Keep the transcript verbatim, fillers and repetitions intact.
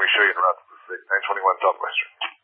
we show you the rest of the state. nine twenty-one Southwestern.